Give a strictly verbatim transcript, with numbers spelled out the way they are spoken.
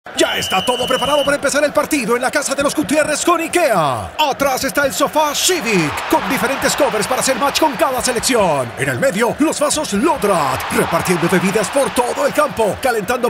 Ya está todo preparado para empezar el partido en la casa de los Gutiérrez con IKEA. Atrás está el sofá Civic, con diferentes covers para hacer match con cada selección. En el medio, los vasos Lodrat, repartiendo bebidas por todo el campo, calentando